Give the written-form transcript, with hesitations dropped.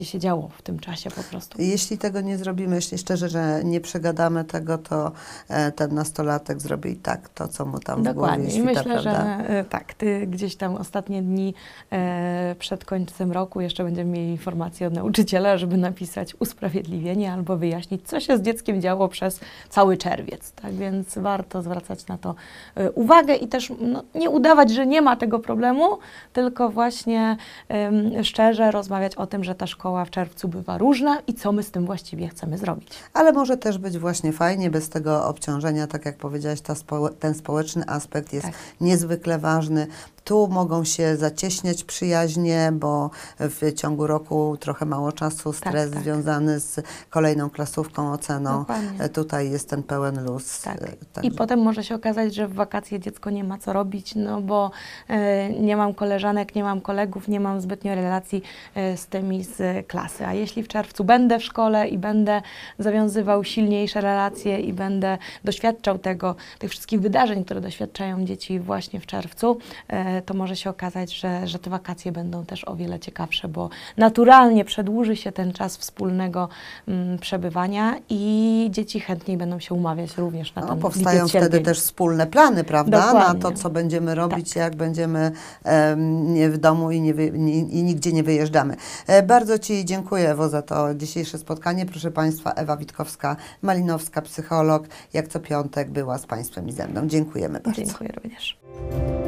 się działo w tym czasie po prostu. Jeśli tego nie zrobimy, jeśli szczerze, że nie przegadamy tego, to ten nastolatek zrobi i tak to, co mu tam w głowie Dokładnie. I świta, myślę, prawda? że tak, ty gdzieś tam ostatnie dni przed końcem roku jeszcze będziemy mieli informację od nauczyciela, żeby napisać usprawiedliwienie albo wyjaśnić, co się z dzieckiem działo przez cały czerwiec. Tak więc warto zwracać na to uwagę i też nie udawać, że nie ma tego problemu, tylko właśnie szczerze rozmawiać o tym, że ta szkoła w czerwcu bywa różna i co my z tym właściwie chcemy zrobić. Ale może też być właśnie fajnie, bez tego obciążenia, tak jak powiedziałaś, ten społeczny aspekt jest niezwykle ważny. Tu mogą się zacieśniać przyjaźnie, bo w ciągu roku trochę mało czasu, stres związany z kolejną klasówką, oceną. Dokładnie. Tutaj jest ten pełen luz. I potem może się okazać, że w wakacje dziecko nie ma co robić, no bo nie mam koleżanek, nie mam kolegów, nie mam zbytnio relacji z tymi z klasy. A jeśli w czerwcu będę w szkole i będę zawiązywał silniejsze relacje i będę doświadczał tych wszystkich wydarzeń, które doświadczają dzieci właśnie w czerwcu, to może się okazać, że te wakacje będą też o wiele ciekawsze, bo naturalnie przedłuży się ten czas wspólnego przebywania i dzieci chętniej będą się umawiać również na ten powstają lipiec, wtedy też wspólne plany, prawda? Dokładnie. Na to, co będziemy robić, jak będziemy nie w domu i nigdzie nie wyjeżdżamy. Bardzo Ci dziękuję, Ewo, za to dzisiejsze spotkanie. Proszę Państwa, Ewa Witkowska-Malinowska, psycholog, jak co piątek była z Państwem i ze mną. Dziękujemy bardzo. Dziękuję również.